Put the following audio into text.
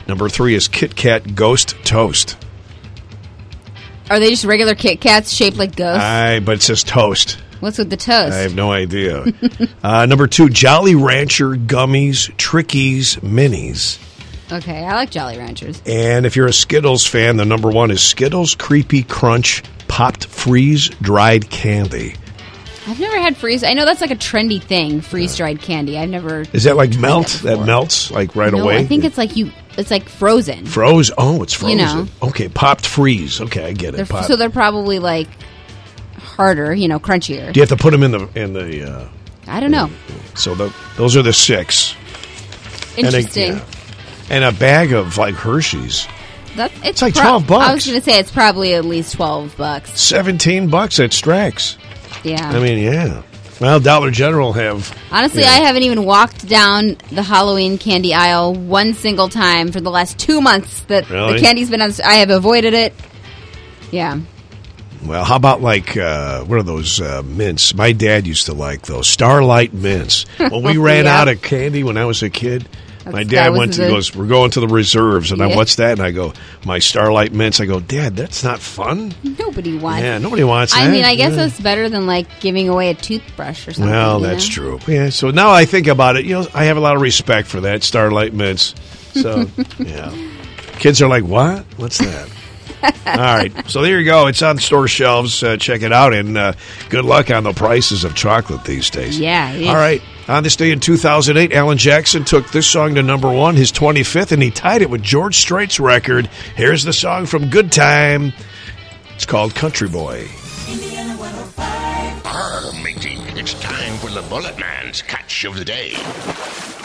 Number 3 is Kit Kat Ghost Toast. Are they just regular Kit Kats shaped like ghosts? But it says toast. What's with the toast? I have no idea. Number 2, Jolly Rancher Gummies Trickies Minis. Okay, I like Jolly Ranchers. And if you're a Skittles fan, the number 1 is Skittles Creepy Crunch Popped Freeze Dried Candy. I've never had freeze. I know that's like a trendy thing, freeze-dried candy. I've never. Is that like melt? That melts like right away? I think it's like it's like frozen. Froze? Oh, it's frozen. You know. Okay, popped freeze. Okay, I get it. So they're probably like harder, crunchier. Do you have to put them in the? I don't know. So those are the 6. Interesting. And a bag of like Hershey's. It's like $12. I was going to say it's probably at least $12. $17 at Strax. Yeah. I mean, yeah. Well, Dollar General have... Honestly, I haven't even walked down the Halloween candy aisle one single time for the last 2 months that the candy's been on. I have avoided it. Yeah. Well, how about like, what are those mints? My dad used to like those. Starlight mints. When we ran out of candy when I was a kid... My dad goes, we're going to the reserves. And what's that? And I go, my Starlight Mints. I go, Dad, that's not fun. Nobody wants Yeah, nobody wants that. I mean, I guess that's better than, like, giving away a toothbrush or something. Well, that's true. Yeah, so now I think about it, I have a lot of respect for that, Starlight Mints. So, yeah. Kids are like, what? What's that? All right. So there you go. It's on store shelves. Check it out. And good luck on the prices of chocolate these days. Yeah. All right. On this day in 2008, Alan Jackson took this song to number 1, his 25th, and he tied it with George Strait's record. Here's the song from Good Time. It's called Country Boy. Indiana 105. Arr, matey, it's time for the Bullet Man's Catch of the Day.